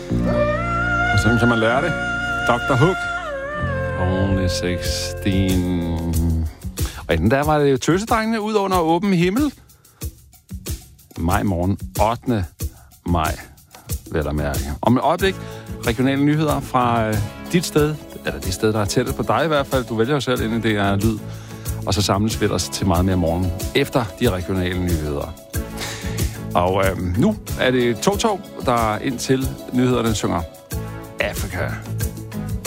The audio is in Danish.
Og sådan kan man lære det. Dr. Hook. Only 16. Og inden der var det jo tøsedrengene ud under åben himmel. Maj morgen, 8. maj, vel at mærke. Om et øjeblik, regionale nyheder fra dit sted, eller det sted, der er tættest på dig i hvert fald. Du vælger jo selv, inden det er lyd. Og så samles vi ellers til meget mere morgen, efter de regionale nyheder. Og nu er det Toto, der indtil nyhederne synger Africa.